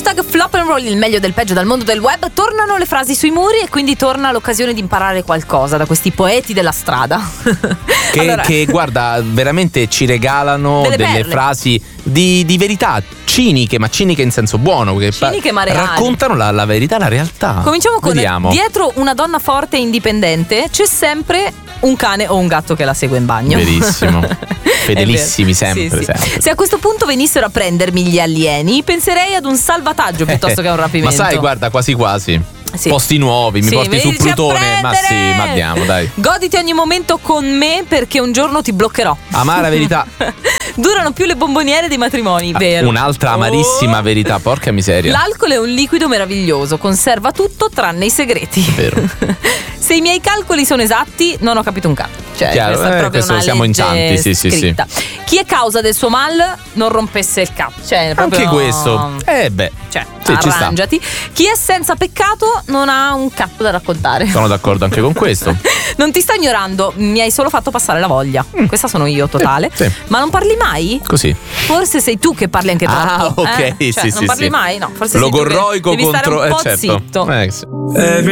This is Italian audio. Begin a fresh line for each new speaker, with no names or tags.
Hashtag Flop and Roll, il meglio del peggio dal mondo del web. Tornano le frasi sui muri e quindi torna l'occasione di imparare qualcosa da questi poeti della strada.
Che guarda, veramente ci regalano delle
perle.
frasi di verità ciniche, ma ciniche in senso buono, che
Ciniche ma reali.
raccontano la verità, la realtà.
Cominciamo con:
Vediamo.
dietro una donna forte e indipendente c'è sempre un cane o un gatto che la segue in bagno.
Verissimo.
È
Fedelissimi
vero.
sempre,
Sì, sì.
sempre.
Se a questo punto venissero a prendermi gli alieni, penserei ad un salvataggio piuttosto che a un rapimento.
Ma sai, guarda, quasi quasi.
Sì.
Posti nuovi, mi
Sì,
porti su
veniteci a
Plutone. Ma
prendere!
sì, ma andiamo, dai.
Goditi ogni momento con me perché un giorno ti bloccherò.
Amara verità.
Durano più le bomboniere dei matrimoni, vero?
Un'altra amarissima
Oh.
verità, porca miseria.
L'alcol è un liquido meraviglioso, conserva tutto tranne i segreti.
Vero.
Se i miei calcoli sono esatti, non ho capito un cazzo. Cioè,
Chiaro,
questa è proprio
questo
una
siamo in
legge
tanti, sì, sì, sì.
scritta. Chi è causa del suo mal non rompesse il capo. Cioè, proprio
Anche questo. Beh.
Cioè,
Sì, ci sta.
arrangiati. Chi è senza peccato non ha un cazzo da raccontare.
Sono d'accordo anche con questo.
Non ti sto ignorando, mi hai solo fatto passare la voglia. Questa sono io, totale.
Sì.
Ma non parli mai?
Così.
Forse sei tu che parli anche troppo.
Ah, ok,
Cioè,
sì,
non
sì,
parli
sì.
mai? No, forse
Logorroico
sei tu che devi
contro
stare un po'
certo.
zitto.
Sì.